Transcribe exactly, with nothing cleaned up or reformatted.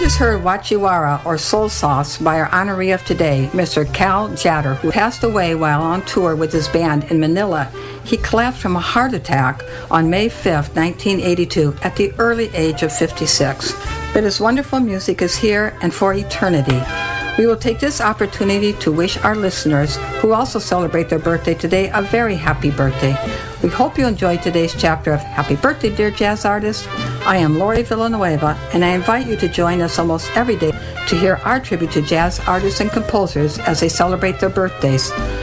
just heard Wachiwara, or Soul Sauce, by our honoree of today, Mister Cal Tjader, who passed away while on tour with his band in Manila. He collapsed from a heart attack on May fifth, nineteen eighty-two, at the early age of fifty-six. But his wonderful music is here and for eternity. We will take this opportunity to wish our listeners, who also celebrate their birthday today, a very happy birthday. We hope you enjoyed today's chapter of Happy Birthday, Dear Jazz Artist. I am Lori Villanueva, and I invite you to join us almost every day to hear our tribute to jazz artists and composers as they celebrate their birthdays.